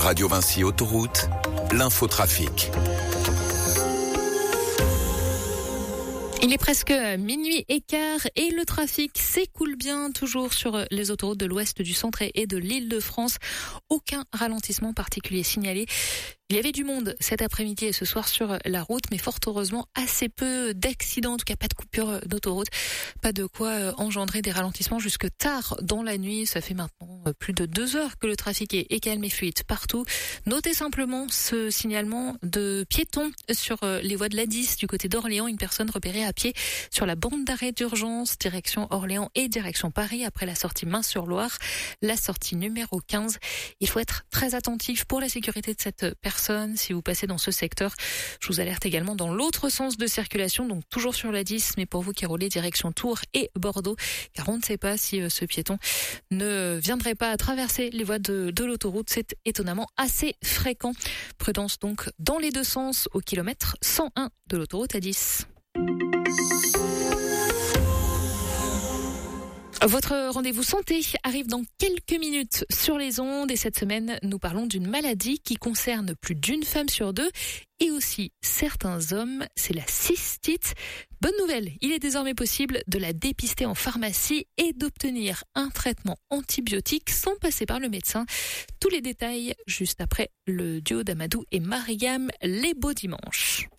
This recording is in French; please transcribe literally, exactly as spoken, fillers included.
Radio Vinci Autoroute, l'infotrafic. Il est presque minuit et quart et le trafic s'écoule bien toujours sur les autoroutes de l'ouest, du centre et de l'Île-de-France. Aucun ralentissement particulier signalé. Il y avait du monde cet après-midi et ce soir sur la route, mais fort heureusement assez peu d'accidents, en tout cas pas de coupure d'autoroute, pas de quoi engendrer des ralentissements jusque tard dans la nuit. Ça fait maintenant plus de deux heures que le trafic est calme et fluide partout. Notez simplement ce signalement de piétons sur les voies de l'A dix du côté d'Orléans. Une personne repérée à pied sur la bande d'arrêt d'urgence, direction Orléans et direction Paris après la sortie Main-sur-Loire, la sortie numéro quinze. Il faut être très attentif pour la sécurité de cette personne. Si vous passez dans ce secteur, je vous alerte également dans l'autre sens de circulation, donc toujours sur la dix, mais pour vous qui roulez direction Tours et Bordeaux, car on ne sait pas si ce piéton ne viendrait pas à traverser les voies de, de l'autoroute. C'est étonnamment assez fréquent. Prudence donc dans les deux sens au kilomètre cent un de l'autoroute A dix. Votre rendez-vous santé arrive dans quelques minutes sur les ondes et cette semaine, nous parlons d'une maladie qui concerne plus d'une femme sur deux et aussi certains hommes, c'est la cystite. Bonne nouvelle, il est désormais possible de la dépister en pharmacie et d'obtenir un traitement antibiotique sans passer par le médecin. Tous les détails juste après le duo d'Amadou et Mariam, les beaux dimanches.